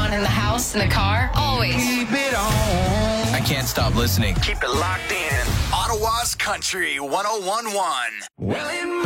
on in the house, in the car, always. Keep it on. I can't stop listening. Keep it locked in. Ottawa's Country 101.1. Well, it